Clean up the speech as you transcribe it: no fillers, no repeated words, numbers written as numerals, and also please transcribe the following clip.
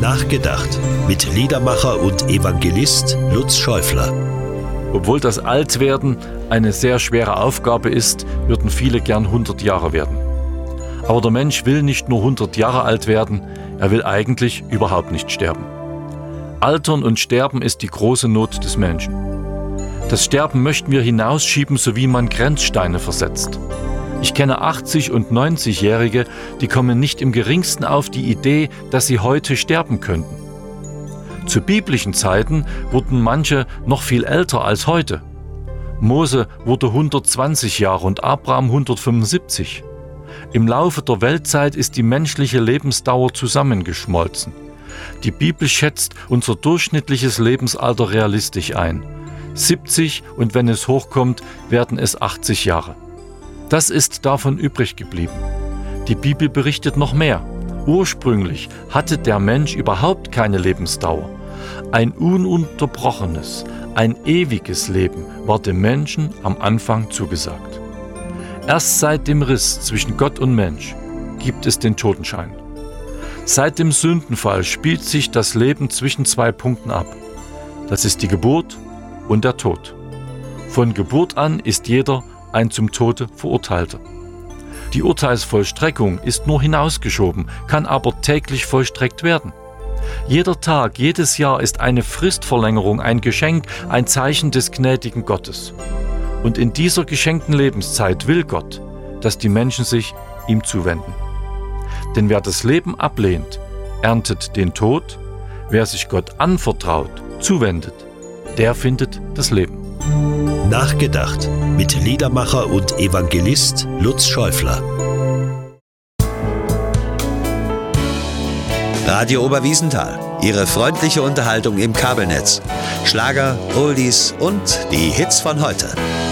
Nachgedacht mit Liedermacher und Evangelist Lutz Schäufler. Obwohl das Altwerden eine sehr schwere Aufgabe ist, würden viele gern 100 Jahre werden. Aber der Mensch will nicht nur 100 Jahre alt werden, er will eigentlich überhaupt nicht sterben. Altern und Sterben ist die große Not des Menschen. Das Sterben möchten wir hinausschieben, so wie man Grenzsteine versetzt. Ich kenne 80- und 90-Jährige, die kommen nicht im geringsten auf die Idee, dass sie heute sterben könnten. Zu biblischen Zeiten wurden manche noch viel älter als heute. Mose wurde 120 Jahre und Abraham 175. Im Laufe der Weltzeit ist die menschliche Lebensdauer zusammengeschmolzen. Die Bibel schätzt unser durchschnittliches Lebensalter realistisch ein. 70 und wenn es hochkommt, werden es 80 Jahre. Das ist davon übrig geblieben. Die Bibel berichtet noch mehr. Ursprünglich hatte der Mensch überhaupt keine Lebensdauer. Ein ununterbrochenes, ein ewiges Leben war dem Menschen am Anfang zugesagt. Erst seit dem Riss zwischen Gott und Mensch gibt es den Totenschein. Seit dem Sündenfall spielt sich das Leben zwischen zwei Punkten ab. Das ist die Geburt und der Tod. Von Geburt an ist jeder ein zum Tode Verurteilter. Die Urteilsvollstreckung ist nur hinausgeschoben, kann aber täglich vollstreckt werden. Jeder Tag, jedes Jahr ist eine Fristverlängerung, ein Geschenk, ein Zeichen des gnädigen Gottes. Und in dieser geschenkten Lebenszeit will Gott, dass die Menschen sich ihm zuwenden. Denn wer das Leben ablehnt, erntet den Tod. Wer sich Gott anvertraut, zuwendet, der findet das Leben. Nachgedacht mit Liedermacher und Evangelist Lutz Schäufler. Radio Oberwiesenthal. Ihre freundliche Unterhaltung im Kabelnetz. Schlager, Oldies und die Hits von heute.